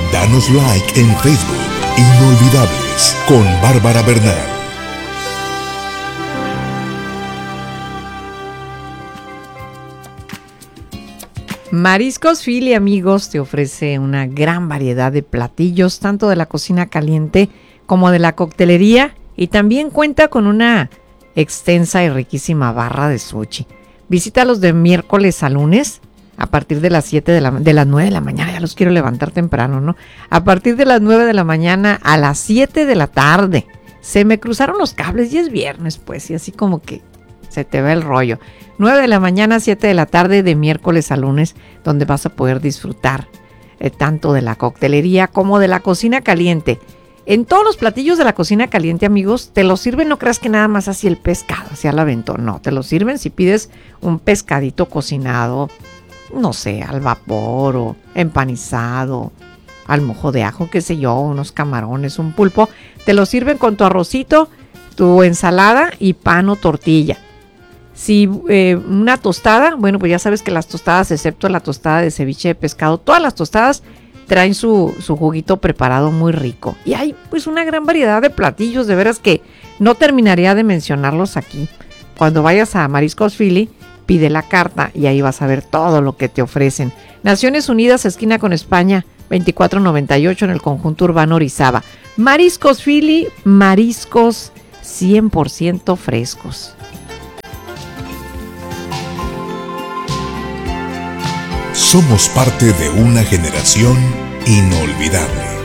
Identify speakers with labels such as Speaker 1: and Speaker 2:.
Speaker 1: Danos like en Facebook. Inolvidables con Bárbara Bernal.
Speaker 2: Mariscos Philly, amigos, te ofrece una gran variedad de platillos, tanto de la cocina caliente como de la coctelería, y también cuenta con una extensa y riquísima barra de sushi. Visítalos de miércoles a lunes a partir de las 7 de las 9 de la mañana. Ya los quiero levantar temprano, ¿no? A partir de las 9 de la mañana a las 7 de la tarde. Se me cruzaron los cables y es viernes, pues, y así como que se te va el rollo. 9 de la mañana a 7 de la tarde de miércoles a lunes, donde vas a poder disfrutar tanto de la coctelería como de la cocina caliente. En todos los platillos de la cocina caliente, amigos, te lo sirven, no creas que nada más así el pescado, así al aventón, no, te lo sirven si pides un pescadito cocinado, no sé, al vapor o empanizado, al mojo de ajo, qué sé yo, unos camarones, un pulpo, te lo sirven con tu arrocito, tu ensalada y pan o tortilla. Si una tostada, bueno, pues ya sabes que las tostadas, excepto la tostada de ceviche de pescado, todas las tostadas traen su juguito preparado muy rico. Y hay pues una gran variedad de platillos, de veras que no terminaría de mencionarlos aquí. Cuando vayas a Mariscos Philly, pide la carta y ahí vas a ver todo lo que te ofrecen. Naciones Unidas, esquina con España, 2498 en el conjunto urbano Orizaba. Mariscos Philly, mariscos 100% frescos.
Speaker 1: Somos parte de una generación inolvidable.